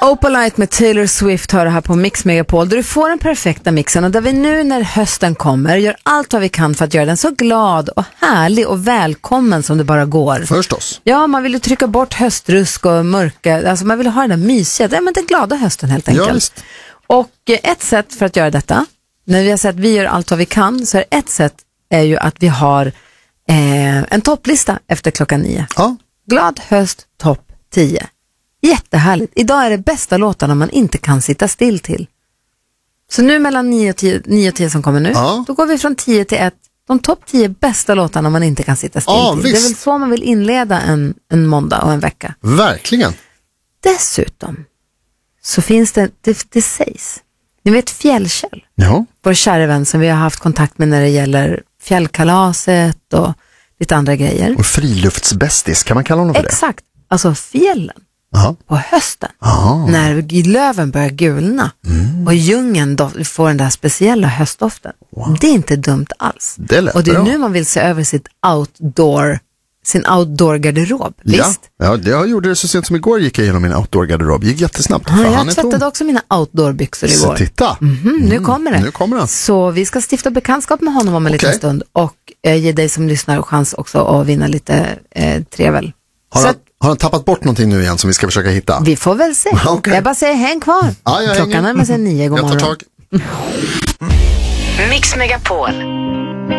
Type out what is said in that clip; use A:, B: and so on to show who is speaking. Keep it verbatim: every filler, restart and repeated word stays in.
A: Opalite med Taylor Swift hör det här på Mix Megapol, där du får den perfekta mixen och där vi nu när hösten kommer gör allt vad vi kan för att göra den så glad och härlig och välkommen som det bara går.
B: Förstås.
A: Ja, man vill ju trycka bort höstrusk och mörka, alltså man vill ha den där mysiga, ja, men den glada hösten helt enkelt.
B: Ja, visst.
A: Och ett sätt för att göra detta, när vi har sett att vi gör allt vad vi kan, så är ett sätt är ju att vi har eh, en topplista efter klockan nio.
B: Ja.
A: Glad höst topp tio. Jättehärligt. Idag är det bästa låtarna man inte kan sitta still till. Så nu mellan nio och tio, nio och tio som kommer nu,
B: Ja.
A: då går vi från tio till ett. De topp tio bästa låtarna man inte kan sitta still
B: Ja,
A: till.
B: visst.
A: Det är väl så man vill inleda en, en måndag och en vecka.
B: Verkligen.
A: Dessutom så finns det, det, det sägs. Ni vet Fjällkäll,
B: Ja.
A: vår kära vän som vi har haft kontakt med när det gäller fjällkalaset och lite andra grejer.
B: Och friluftsbästis, kan man kalla honom för det?
A: Exakt, alltså fjällen.
B: Aha.
A: På hösten,
B: Aha.
A: när löven börjar gulna mm. och djungeln do- får den där speciella höstdoften. Wow. Det är inte dumt alls.
B: Det lät
A: och det är
B: bra.
A: nu man vill se över sitt outdoor, sin outdoor-garderob.
B: Ja.
A: Visst?
B: Ja, det jag gjorde det så sent som igår, gick jag igenom min outdoor-garderob. Det gick jättesnabbt.
A: Ja,
B: Fan,
A: jag
B: han är
A: tvättade
B: tom.
A: också mina outdoor-byxor
B: Så
A: igår.
B: titta.
A: Mm-hmm, nu kommer det.
B: Nu kommer han.
A: Så vi ska stifta bekantskap med honom om en
B: Okej.
A: liten stund och eh, ge dig som lyssnar chans också att vinna lite eh, trevel.
B: Har
A: Så
B: han, har han tappat bort någonting nu igen som vi ska försöka hitta?
A: vi får väl se.
B: Okej.
A: Jag bara säger häng kvar.
B: Ja, jag
A: Klockan
B: hänger.
A: närmar sig nio, god
B: Jag tar
A: morgon.
B: tag.
C: Mix Megapol.